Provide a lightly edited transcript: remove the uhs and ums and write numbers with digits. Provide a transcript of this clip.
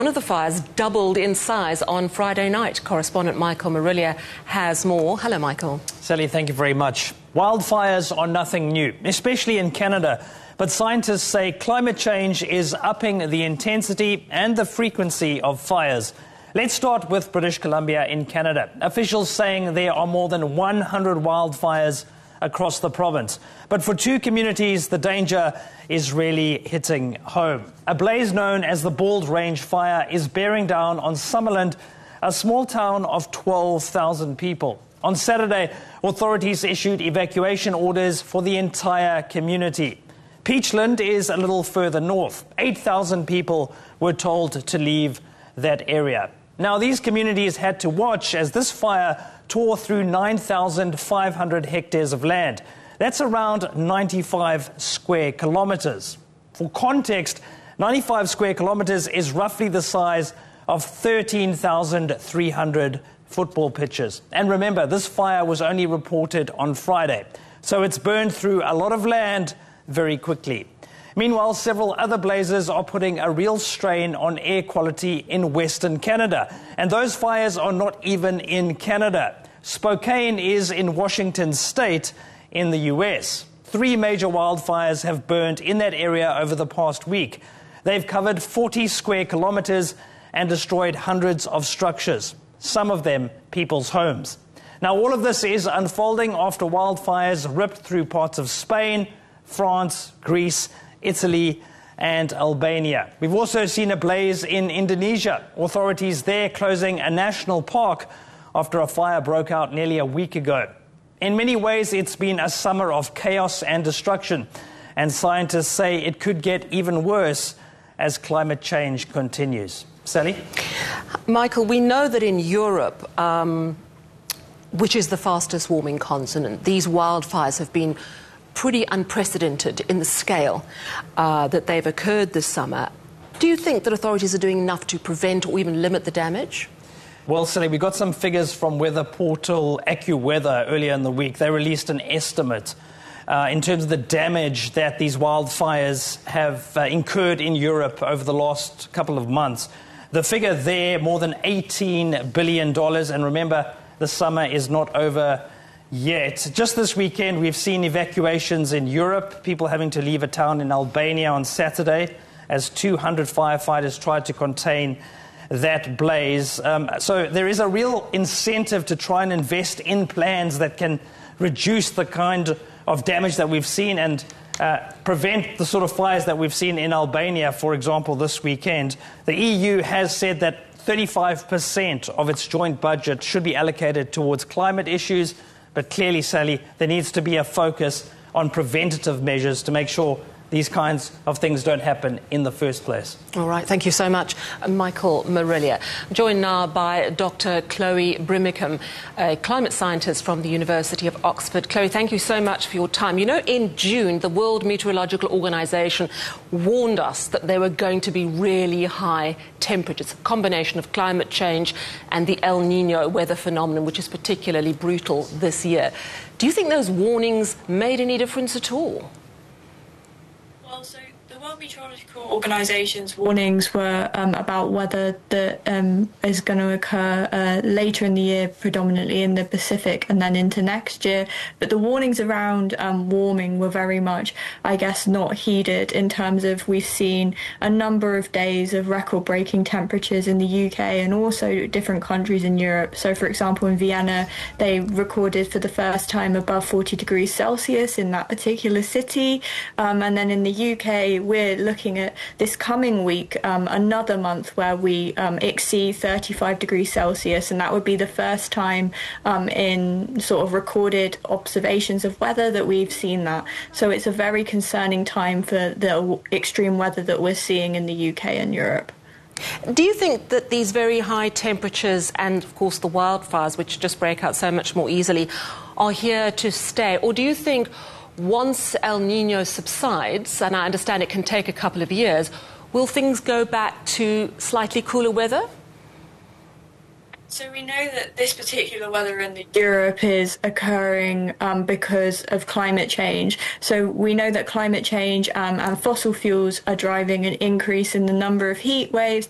One of the fires doubled in size on Friday night. Correspondent Michael Marilia has more. Hello, Michael. Sally, thank you very much. Wildfires are nothing new, especially in Canada. But scientists say climate change is upping the intensity and the frequency of fires. Let's start with British Columbia in Canada. Officials saying there are more than 100 wildfires across the province. But for two communities, the danger is really hitting home. A blaze known as the Bald Range Fire is bearing down on Summerland, a small town of 12,000 people. On Saturday, authorities issued evacuation orders for the entire community. Peachland is a little further north. 8,000 people were told to leave that area. Now, these communities had to watch as this fire tore through 9,500 hectares of land. That's around 95 square kilometers. For context, 95 square kilometers is roughly the size of 13,300 football pitches. And remember, this fire was only reported on Friday, so it's burned through a lot of land very quickly. Meanwhile, several other blazes are putting a real strain on air quality in Western Canada. And those fires are not even in Canada. Spokane is in Washington state in the US. 3 major wildfires have burned in that area over the past week. They've covered 40 square kilometers and destroyed hundreds of structures, some of them people's homes. Now, all of this is unfolding after wildfires ripped through parts of Spain, France, Greece, Italy and Albania. We've also seen a blaze in Indonesia. Authorities there closing a national park after a fire broke out nearly a week ago. In many ways, it's been a summer of chaos and destruction, and scientists say it could get even worse as climate change continues. Sally? Michael, we know that in Europe, which is the fastest warming continent, these wildfires have been pretty unprecedented in the scale that they've occurred this summer. Do you think that authorities are doing enough to prevent or even limit the damage? Well, Sally, we got some figures from weather portal AccuWeather earlier in the week. They released an estimate in terms of the damage that these wildfires have incurred in Europe over the last couple of months. The figure there, more than $18 billion. And remember, the summer is not over yet. Just this weekend, we've seen evacuations in Europe, people having to leave a town in Albania on Saturday as 200 firefighters tried to contain that blaze. So there is a real incentive to try and invest in plans that can reduce the kind of damage that we've seen and prevent the sort of fires that we've seen in Albania, for example, this weekend. The EU has said that 35% of its joint budget should be allocated towards climate issues. But clearly, Sally, there needs to be a focus on preventative measures to make sure these kinds of things don't happen in the first place. All right, thank you so much, Michael Marilia. I'm joined now by Dr. Chloe Brimicombe, a climate scientist from the University of Oxford. Chloe, thank you so much for your time. You know, in June, the World Meteorological Organization warned us that there were going to be really high temperatures, a combination of climate change and the El Niño weather phenomenon, which is particularly brutal this year. Do you think those warnings made any difference at all? Well, so the World Meteorological Organization's warnings were about weather that is going to occur later in the year, predominantly in the Pacific and then into next year. But the warnings around warming were very much, I guess, not heeded in terms of we've seen a number of days of record-breaking temperatures in the UK and also different countries in Europe. So, for example, in Vienna, they recorded for the first time above 40 degrees Celsius in that particular city. And then in the UK, we're looking at this coming week, another month where we exceed 35 degrees Celsius, and that would be the first time in sort of recorded observations of weather that we've seen that. So it's a very concerning time for the extreme weather that we're seeing in the UK and Europe. Do you think that these very high temperatures and, of course, the wildfires, which just break out so much more easily, are here to stay? Or do you think once El Niño subsides, and I understand it can take a couple of years, will things go back to slightly cooler weather? So we know that this particular weather in Europe is occurring because of climate change. So we know that climate change and fossil fuels are driving an increase in the number of heat waves,